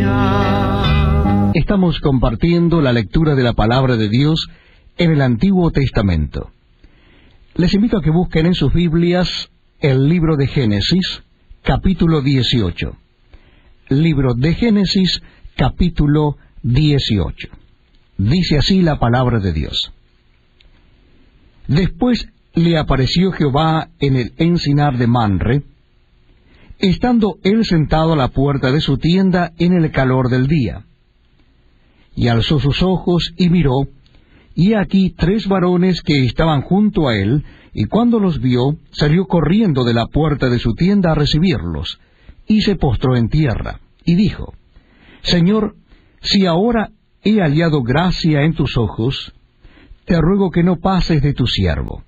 Estamos compartiendo la lectura de la Palabra de Dios en el Antiguo Testamento. Les invito a que busquen en sus Biblias el libro de Génesis, capítulo 18. Libro de Génesis, capítulo 18. Dice así la Palabra de Dios. Después le apareció Jehová en el encinar de Manre, estando él sentado a la puerta de su tienda en el calor del día. Y alzó sus ojos y miró, y aquí 3 varones que estaban junto a él, y cuando los vio, salió corriendo de la puerta de su tienda a recibirlos, y se postró en tierra, y dijo, Señor, si ahora he hallado gracia en tus ojos, te ruego que no pases de tu siervo.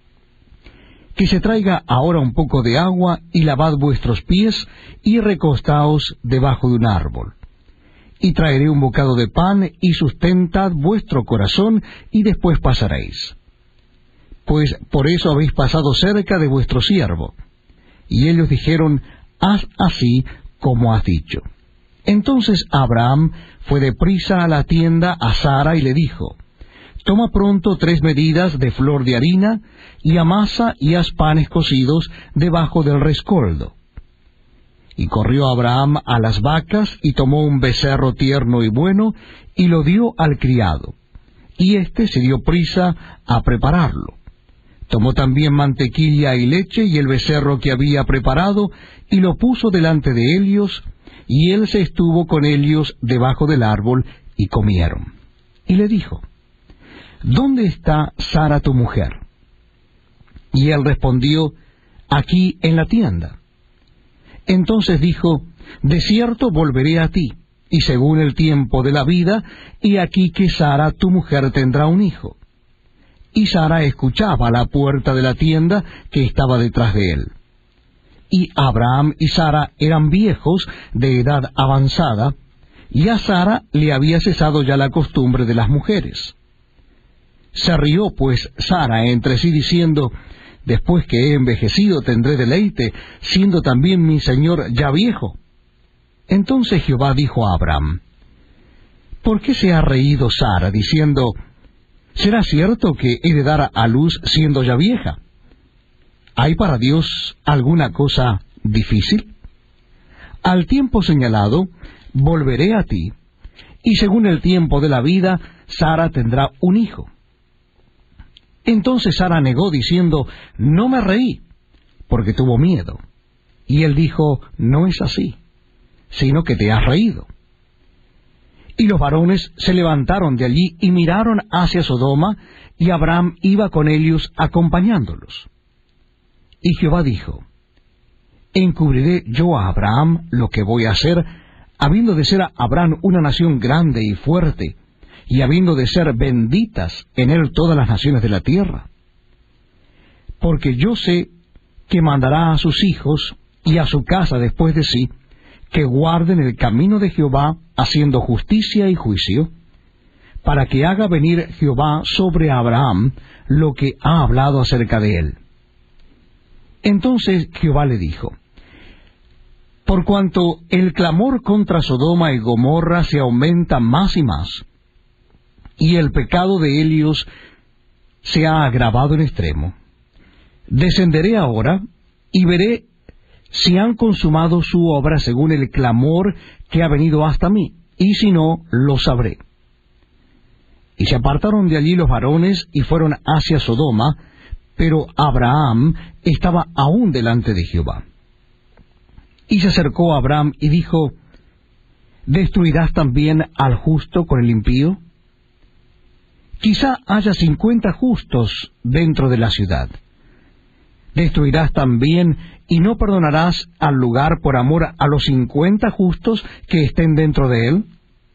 Que se traiga ahora un poco de agua, y lavad vuestros pies, y recostaos debajo de un árbol. Y traeré un bocado de pan, y sustentad vuestro corazón, y después pasaréis. Pues por eso habéis pasado cerca de vuestro siervo. Y ellos dijeron, haz así como has dicho. Entonces Abraham fue deprisa a la tienda a Sara y le dijo, Toma pronto 3 medidas de flor de harina, y amasa y haz panes cocidos debajo del rescoldo. Y corrió Abraham a las vacas, y tomó un becerro tierno y bueno, y lo dio al criado. Y éste se dio prisa a prepararlo. Tomó también mantequilla y leche, y el becerro que había preparado, y lo puso delante de ellos, y él se estuvo con ellos debajo del árbol, y comieron. Y le dijo, ¿Dónde está Sara tu mujer? Y él respondió, aquí en la tienda. Entonces dijo, de cierto volveré a ti, y según el tiempo de la vida, y aquí que Sara tu mujer tendrá un hijo. Y Sara escuchaba a la puerta de la tienda que estaba detrás de él. Y Abraham y Sara eran viejos, de edad avanzada, y a Sara le había cesado ya la costumbre de las mujeres. Se rió pues Sara entre sí diciendo, después que he envejecido tendré deleite, siendo también mi señor ya viejo. Entonces Jehová dijo a Abraham, ¿por qué se ha reído Sara, diciendo, ¿será cierto que he de dar a luz siendo ya vieja? ¿Hay para Dios alguna cosa difícil? Al tiempo señalado volveré a ti, y según el tiempo de la vida, Sara tendrá un hijo. Entonces Sara negó, diciendo, no me reí, porque tuvo miedo. Y él dijo, no es así, sino que te has reído. Y los varones se levantaron de allí y miraron hacia Sodoma, y Abraham iba con ellos acompañándolos. Y Jehová dijo, encubriré yo a Abraham lo que voy a hacer, habiendo de ser Abraham una nación grande y fuerte, y habiendo de ser benditas en él todas las naciones de la tierra. Porque yo sé que mandará a sus hijos y a su casa después de sí, que guarden el camino de Jehová, haciendo justicia y juicio, para que haga venir Jehová sobre Abraham lo que ha hablado acerca de él. Entonces Jehová le dijo, por cuanto el clamor contra Sodoma y Gomorra se aumenta más y más, y el pecado de ellos se ha agravado en extremo, descenderé ahora y veré si han consumado su obra según el clamor que ha venido hasta mí, y si no, lo sabré. Y se apartaron de allí los varones y fueron hacia Sodoma, pero Abraham estaba aún delante de Jehová. Y se acercó a Abraham y dijo, ¿destruirás también al justo con el impío? Quizá haya 50 justos dentro de la ciudad. ¿Destruirás también y no perdonarás al lugar por amor a los 50 justos que estén dentro de él?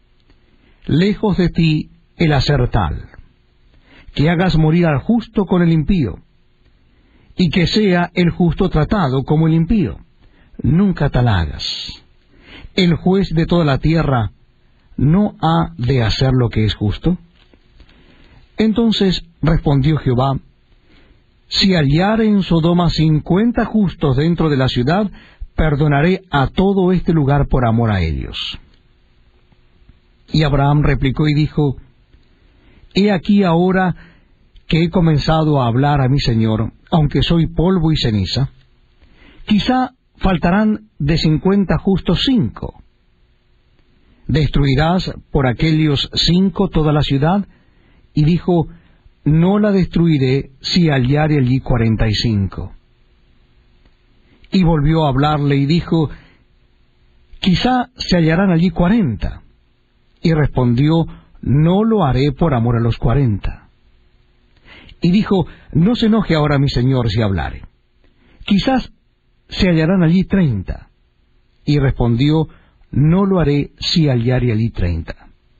Lejos de ti el hacer tal, que hagas morir al justo con el impío, y que sea el justo tratado como el impío. Nunca tal hagas. El juez de toda la tierra no ha de hacer lo que es justo. Entonces respondió Jehová, si hallare en Sodoma 50 justos dentro de la ciudad, perdonaré a todo este lugar por amor a ellos. Y Abraham replicó y dijo, he aquí ahora que he comenzado a hablar a mi Señor, aunque soy polvo y ceniza, quizá faltarán de 50 justos 5. ¿Destruirás por aquellos 5 toda la ciudad? Y dijo, no la destruiré si hallare allí 45. Y volvió a hablarle y dijo, quizá se hallarán allí 40. Y respondió, no lo haré por amor a los 40. Y dijo, no se enoje ahora mi señor si hablare. Quizás se hallarán allí 30. Y respondió, no lo haré si hallare allí 30.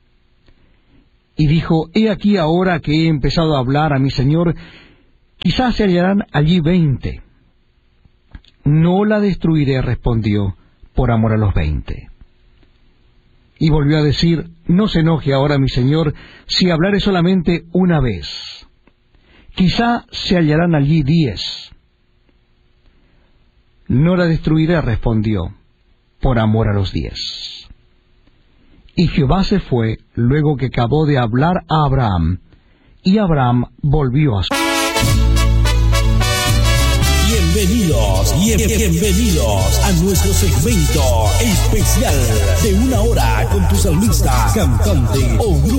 Y dijo, he aquí ahora que he empezado a hablar a mi señor, quizás se hallarán allí 20. No la destruiré, respondió, por amor a los 20. Y volvió a decir, no se enoje ahora mi señor si hablare solamente una vez. Quizá se hallarán allí 10. No la destruiré, respondió, por amor a los 10. Y Jehová se fue luego que acabó de hablar a Abraham, y Abraham volvió a su... Bienvenidos a nuestro segmento especial de 1 hora con tu salmista, cantante o grupo.